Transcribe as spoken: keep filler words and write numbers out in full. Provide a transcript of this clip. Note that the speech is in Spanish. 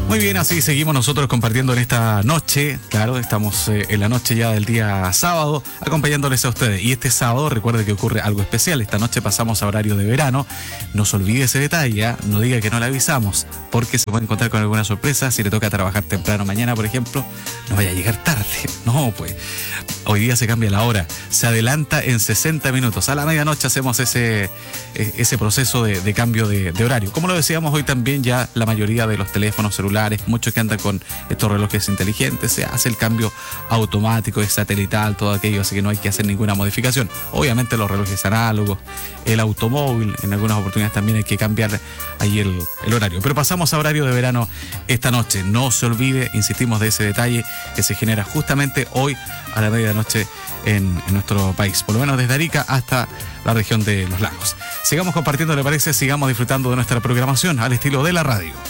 Muy bien, así seguimos nosotros compartiendo en esta noche. Claro, estamos eh, en la noche ya del día sábado, acompañándoles a ustedes. Y este sábado, recuerde que ocurre algo especial. Esta noche pasamos a horario de verano. No se olvide ese detalle, ¿eh? No diga que no le avisamos, porque se puede encontrar con alguna sorpresa. Si le toca trabajar temprano mañana, por ejemplo, no vaya a llegar tarde. No, pues, hoy día se cambia la hora. Se adelanta en sesenta minutos. A la medianoche hacemos ese, ese proceso de, de cambio de, de horario. Como lo decíamos hoy también, ya la mayoría de los teléfonos celulares, muchos que andan con estos relojes inteligentes, se hace el cambio automático, es satelital, todo aquello, así que no hay que hacer ninguna modificación. Obviamente los relojes análogos, el automóvil, en algunas oportunidades también hay que cambiar ahí el, el horario. Pero pasamos a horario de verano esta noche. No se olvide, insistimos, de ese detalle que se genera justamente hoy a la medianoche en, en nuestro país, por lo menos desde Arica hasta la región de los lagos. Sigamos compartiendo, ¿le parece? Sigamos disfrutando de nuestra programación al estilo de la radio.